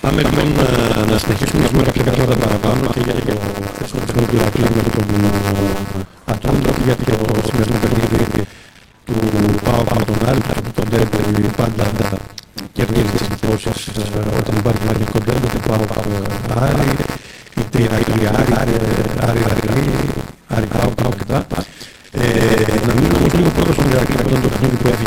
Πάμε λοιπόν να συνεχίσουμε να πούμε κάποια πράγματα παραπάνω και για το χθεσινό του Ηρακλή με τον Ατρόμητο και για το σημερινό παιχνίδι του ΠΑΟΚ με τον Άρη, που τον ντέρμπι πάντα κερδίζει τις εντυπώσεις όταν υπάρχει μαγικό ντέρμπι του ΠΑΟΚ Άρη, είτε Ηρακλή Άρη Ηρακλή, Άρη ΠΑΟΚ κτλ. Να μείνω όμως λίγο πρώτα στον Ηρακλή από το παιχνίδι που έφυγε